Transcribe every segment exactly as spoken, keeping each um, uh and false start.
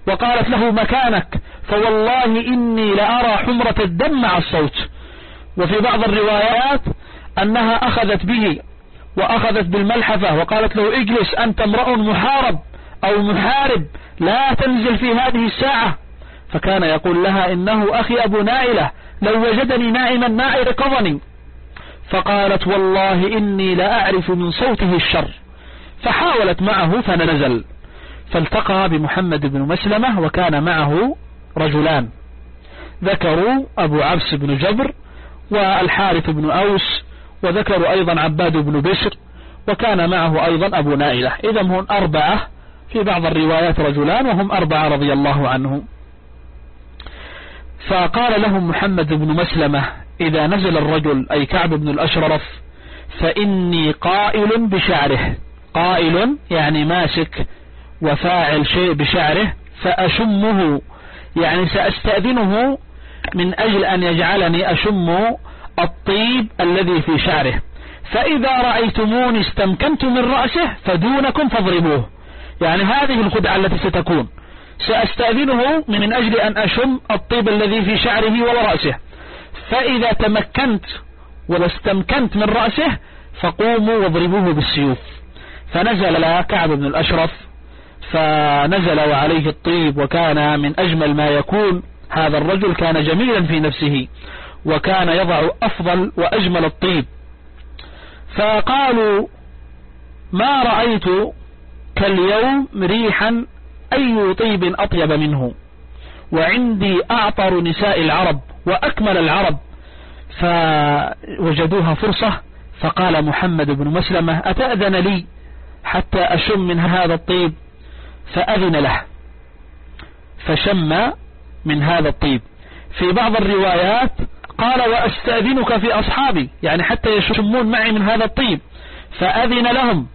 وقالت له مكانك، فوالله إني لأرى حمرة الدم مع الصوت. وفي بعض الروايات أنها أخذت به وأخذت بالملحفة وقالت له اجلس أنت امرأ محارب أو محارب، لا تنزل في هذه الساعة. فكان يقول لها إنه أخي أبو نائلة، لو وجدني نائما ما أيقظني. فقالت والله إني لأعرف من صوته الشر. فحاولت معه فنزل، فالتقى بمحمد بن مسلمة وكان معه رجلان ذكروا أبو عبس بن جبر والحارث بن أوس، وذكروا أيضا عباد بن بشر، وكان معه أيضا أبو نائلة. إذا هم أربعة، في بعض الروايات رجلان وهم أربعة رضي الله عنهم. فقال لهم محمد بن مسلمة إذا نزل الرجل أي كعب بن الأشرف فإني قائل بشعره، قائل يعني ماسك وفاعل شيء بشعره، فأشمه يعني سأستأذنه من أجل أن يجعلني أشم الطيب الذي في شعره، فإذا رأيتموني استمكنت من رأسه فدونكم فاضربوه. يعني هذه الخدعة التي ستكون، سأستأذنه من أجل أن أشم الطيب الذي في شعره ورأسه، فإذا تمكنت واستمكنت من رأسه فقوموا واضربوه بالسيوف. فنزل كعب بن الأشرف فنزل وعليه الطيب، وكان من أجمل ما يكون. هذا الرجل كان جميلا في نفسه وكان يضع أفضل وأجمل الطيب. فقالوا ما رأيت كاليوم ريحا أي طيب أطيب منه، وعندي أعطر نساء العرب وأكمل العرب. فوجدوها فرصة، فقال محمد بن مسلمة أتأذن لي حتى أشم من هذا الطيب؟ فأذن له فشم من هذا الطيب. في بعض الروايات قال وأستأذنك في أصحابي، يعني حتى يشمون معي من هذا الطيب، فأذن لهم.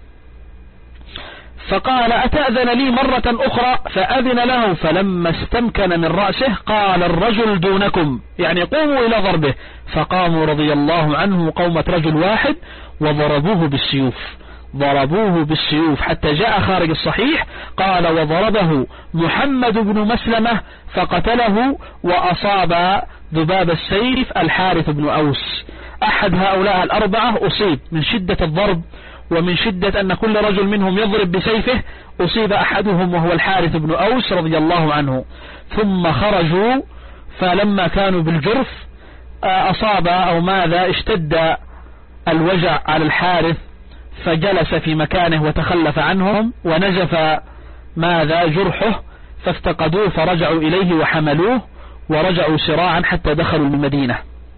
فقال أتأذن لي مرة أخرى؟ فأذن له. فلما استمكن من رأسه قال الرجل دونكم، يعني قوموا إلى ضربه. فقاموا رضي الله عنه قومة رجل واحد وضربوه بالسيوف، ضربوه بالسيوف حتى جاء خارج الصحيح قال وضربه محمد بن مسلمة فقتله، وأصاب ذباب السيف الحارث بن أوس. أحد هؤلاء الأربعة أصيب من شدة الضرب ومن شدة أن كل رجل منهم يضرب بسيفه، أصيب أحدهم وهو الحارث بن أوس رضي الله عنه. ثم خرجوا، فلما كانوا بالجرف أصاب أو ماذا اشتد الوجع على الحارث، فجلس في مكانه وتخلف عنهم، ونزف ماذا جرحه، فافتقدوه فرجعوا إليه وحملوه ورجعوا سراعا حتى دخلوا المدينة.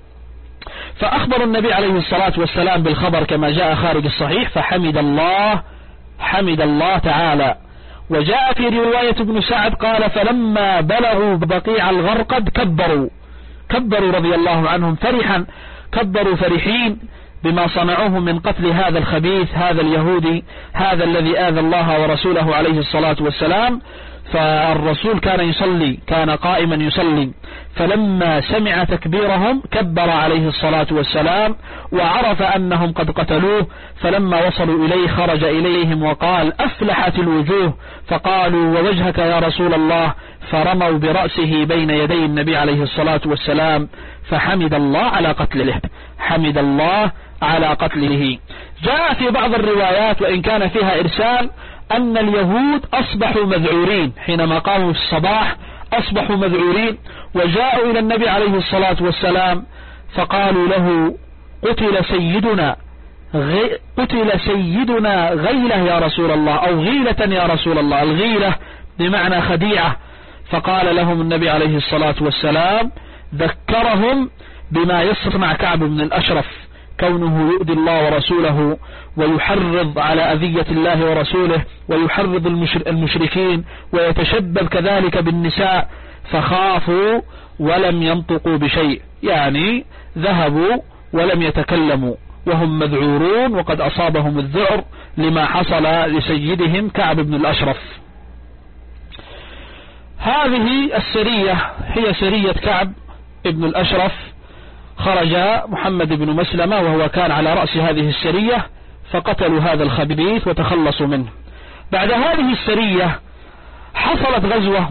فأخبر النبي عليه الصلاة والسلام بالخبر كما جاء خارج الصحيح، فحمد الله حمد الله تعالى. وجاء في رواية ابن سعد قال فلما بلغوا بقيع الغرقد كبروا كبروا رضي الله عنهم فرحا، كبروا فرحين بما صنعوه من قتل هذا الخبيث، هذا اليهودي، هذا الذي آذى الله ورسوله عليه الصلاة والسلام. فالرسول كان يصلي، كان قائما يصلي، فلما سمع تكبيرهم كبر عليه الصلاة والسلام وعرف أنهم قد قتلوه. فلما وصلوا إليه خرج إليهم وقال أفلحت الوجوه، فقالوا ووجهك يا رسول الله، فرموا برأسه بين يدي النبي عليه الصلاة والسلام، فحمد الله على قتله، حمد الله على قتله. جاء في بعض الروايات وإن كان فيها إرسال أن اليهود أصبحوا مذعورين، حينما قاموا في الصباح أصبحوا مذعورين، وجاءوا إلى النبي عليه الصلاة والسلام فقالوا له قتل سيدنا غي... قتل سيدنا غيلة يا رسول الله، أو غيلة يا رسول الله، الغيلة بمعنى خديعة. فقال لهم النبي عليه الصلاة والسلام، ذكرهم بما يصنع كعب بن الأشرف، كونه يؤذي الله ورسوله ويحرض على أذية الله ورسوله، ويحرض المشركين، ويتشبب كذلك بالنساء، فخافوا ولم ينطقوا بشيء، يعني ذهبوا ولم يتكلموا وهم مذعورون وقد أصابهم الذعر لما حصل لسيدهم كعب بن الأشرف. هذه السرية هي سرية كعب بن الأشرف. خرج محمد بن مسلمة وهو كان على رأس هذه السرية، فقتلوا هذا الخبيث وتخلصوا منه. بعد هذه السرية حصلت غزوة